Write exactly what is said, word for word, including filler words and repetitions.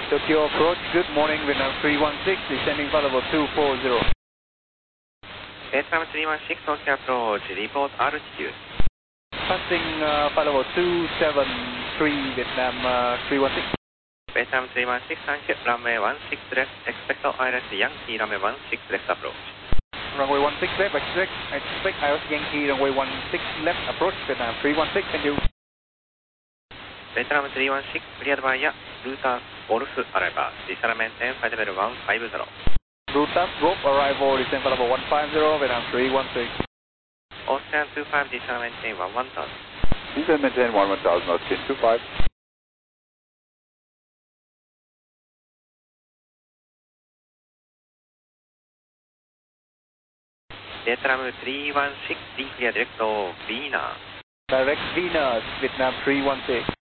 Tokyo approach, good morning, Vietnam three one six, descending flight level two four zero. Vietnam three one six, Tokyo approach, report altitude. Passing uh, flight level two seven three, Vietnam uh, three one six. Vietnam three one six, thank you, runway one six left, expect I L S Yankee, runway one six left approach. Runway one six left, expect, expect I L S Yankee, runway one six left approach, Vietnam three one six, thank you. Vietnam three one six, cleared via Ruta Golf arrival, descend maintain flight level one five zero. Ruta Golf arrival, descend flight level one five zero, Vietnam three one six. Austrian two five, descend maintain one one thousand. Descend maintain one one thousand, Austrian two five. Vietnam three one six, declear direct to Venus. Direct Venus, Vietnam three one six.